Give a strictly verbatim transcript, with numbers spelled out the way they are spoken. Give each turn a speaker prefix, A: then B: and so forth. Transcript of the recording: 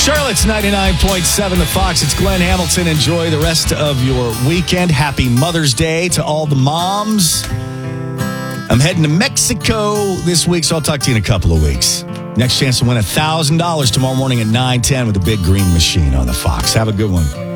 A: Charlotte's ninety-nine point seven, The Fox. It's Glenn Hamilton. Enjoy the rest of your weekend. Happy Mother's Day to all the moms. I'm heading to Mexico this week, so I'll talk to you in a couple of weeks. Next chance to win one thousand dollars tomorrow morning at nine ten with the Big Green Machine on The Fox. Have a good one.